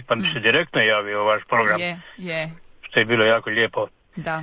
pa mi se direktno javio vaš program. Je. Što je bilo jako lijepo. Da.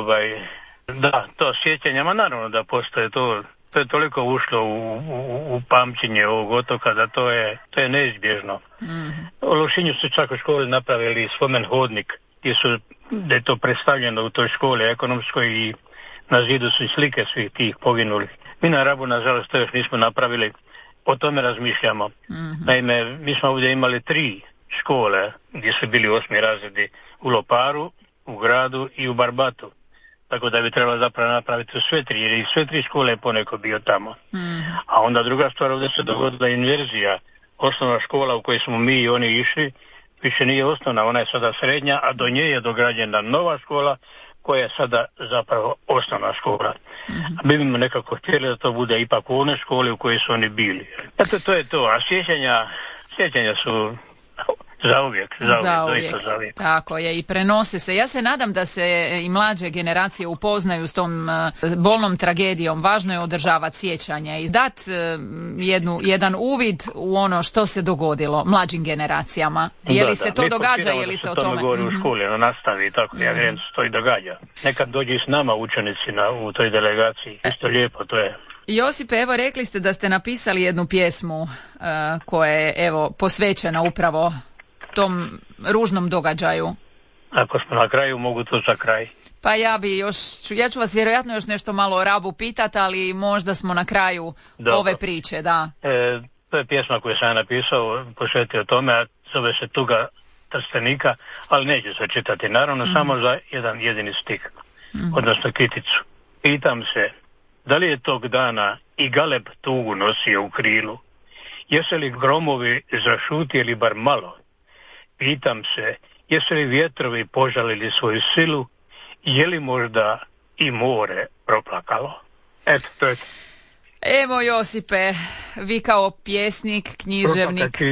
Da, to sjećanje, ma naravno da postoje to. To je toliko ušlo u pamćenje ovog otoka da to je neizbježno. U Lošinju su čak u školi napravili spomen hodnik gdje je to predstavljeno u toj školi ekonomskoj i na zidu su i slike svih tih poginulih. Mi na Rabu, nažalost, to još nismo napravili, o tome razmišljamo. Naime, mi smo ovdje imali 3 škole gdje su bili 8. razredi, u Loparu, u Gradu i u Barbatu. Tako da bi trebalo zapravo napraviti u sve 3, jer i sve 3 škole je poneko bio tamo. A onda druga stvar, ovdje se dogodila inverzija. Osnovna škola u kojoj smo mi i oni išli, više nije osnovna, ona je sada srednja, a do nje je dograđena nova škola, koja je sada zapravo osnovna škola. A mi bimo nekako htjeli da to bude ipak u onoj školi u kojoj su oni bili. Eto, to je to. A sjećanja su zauvijek. Tako je, i prenose se. Ja se nadam da se i mlađe generacije upoznaju s tom bolnom tragedijom. Važno je održavati sjećanje i dati jedan uvid u ono što se dogodilo mlađim generacijama. Je li se to događa, je li se o tome... Mi govori u školi, ono nastavi i tako, ja vjerujem da se to i događa. Nekad dođe i s nama učenici u toj delegaciji. Isto lijepo, to je. Josipe, evo rekli ste da ste napisali jednu pjesmu koja je evo posvećena upravo tom ružnom događaju. Ako smo na kraju, mogu to za kraj. Pa ja ću vas vjerojatno još nešto malo o Rabu pitati, ali možda smo na kraju ove priče, da. To je pjesma koju sam ja napisao, posvetio tome, a zove se Tuga Trstenika, ali neću se čitati, naravno, samo za jedan jedini stih, odnosno kiticu. Pitam se, da li je tog dana i Galeb tugu nosio u krilu? Jese li gromovi zašutjeli bar malo? Pitam se, jesu li vjetrovi požalili svoju silu? Je li možda i more proplakalo? Eto, to je. Evo Josipe, vi kao pjesnik, književnik.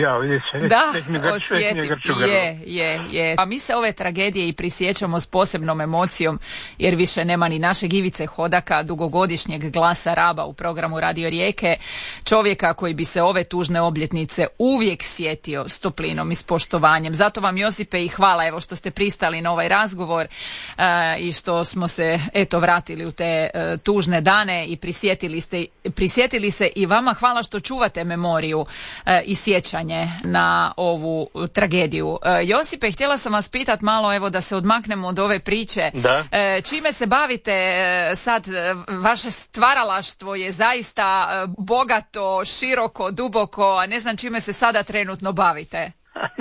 Je. A mi se ove tragedije i prisjećamo s posebnom emocijom, jer više nema ni našeg Ivice Hodaka, dugogodišnjeg glasa Raba u programu Radio Rijeke, čovjeka koji bi se ove tužne obljetnice uvijek sjetio s toplinom i s poštovanjem. Zato vam, Josipe, i hvala evo što ste pristali na ovaj razgovor i što smo se vratili u te tužne dane i prisjetili se, i vama hvala što čuvate memoriju i sjećanje na ovu tragediju. Josipe, htjela sam vas pitati malo, evo da se odmaknemo od ove priče. Čime se bavite sad? Vaše stvaralaštvo je zaista bogato, široko, duboko, a ne znam čime se sada trenutno bavite.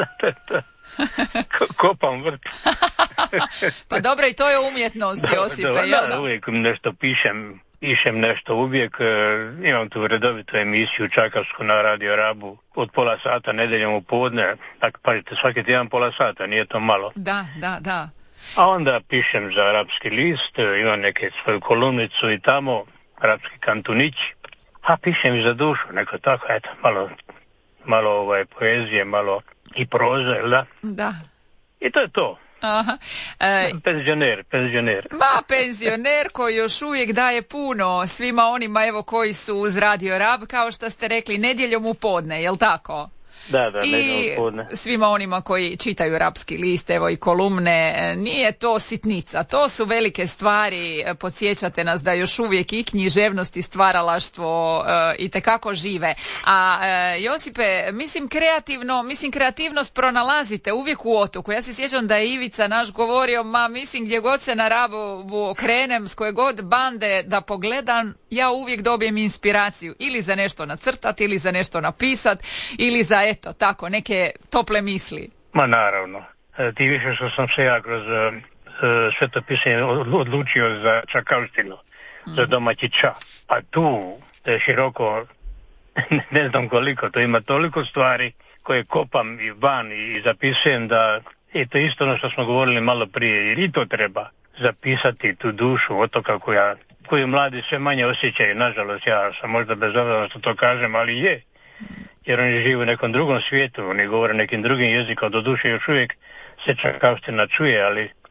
Kopam vrt. Pa dobro, i to je umjetnost, Josipe. Uvijek nešto pišem nešto uvijek. Imam tu redovitu emisiju čakavsku na Radio Rabu od pola sata nedjeljom u podne. Tako, pazite, svaki tjedan pola sata, nije to malo. Da. A onda pišem za Rapski list, imam neke svoju kolumnicu i tamo, Rapski kantunić. A pišem i za dušu, neko tako, eto, malo poezije, malo i proze, jel da? Da. I to je to. Aha. Penzioner. Penzioner koji još uvijek daje puno svima onima evo koji su uz Radio Rab, kao što ste rekli, nedjeljom u podne, jel tako? Da, i svima onima koji čitaju Rapski list, evo i kolumne, nije to sitnica, to su velike stvari, podsjećate nas da još uvijek i književnost i stvaralaštvo itekako žive. A Josipe, mislim kreativnost pronalazite uvijek u otoku. Ja se sjećam da je Ivica naš govorio, gdje god se na Rabu okrenem, s koje god bande da pogledam, ja uvijek dobijem inspiraciju ili za nešto nacrtati, ili za nešto napisat, ili za eto, tako, neke tople misli. Ma naravno. Ti više što sam se ja kroz sve to pisanje odlučio za čakavštinu, za domaći ča. A tu je široko, ne znam koliko, to ima toliko stvari koje kopam i van i zapisujem da je to isto ono što smo govorili malo prije, jer i to treba zapisati, tu dušu otoka koju mladi sve manje osjećaju. Nažalost, ja sam možda bezobrazan što to kažem, ali je. Jer oni žive u nekom drugom svijetu, oni govore nekim drugim jezikom, doduše još uvijek se čakavština čuje, ali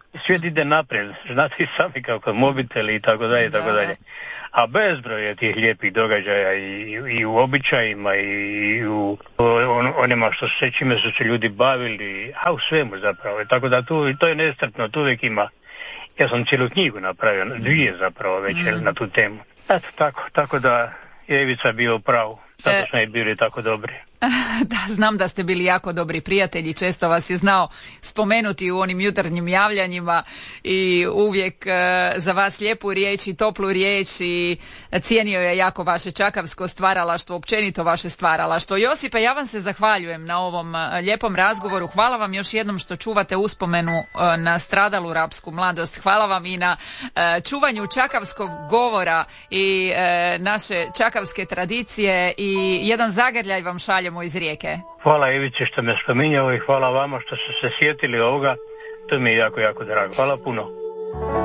Svijet ide naprijed, znate i sami kako mobiteli i tako dalje, tako dalje. A bezbroj je tih lijepih događaja i u običajima i u onima čime su se ljudi bavili, a u svemu zapravo. Tako da to je nestrpno, tu uvijek ima. Ja sam cijelu knjigu napravio, 2 zapravo već na tu temu. Eto tako da je Ivica bio pravo. Zato smo i bili tako dobri. Da, znam da ste bili jako dobri prijatelji, često vas je znao spomenuti u onim jutarnjim javljanjima i uvijek za vas lijepu riječ i toplu riječ i cijenio je jako vaše čakavsko stvaralaštvo, općenito vaše stvaralaštvo. Josipe, ja vam se zahvaljujem na ovom lijepom razgovoru. Hvala vam još jednom što čuvate uspomenu na stradalu rapsku mladost. Hvala vam i na čuvanju čakavskog govora i naše čakavske tradicije i jedan zagrljaj vam šaljemo iz Rijeke. Hvala Ivici što me spominjao i hvala vama što ste se sjetili ovoga. To mi je jako, jako drago. Hvala puno.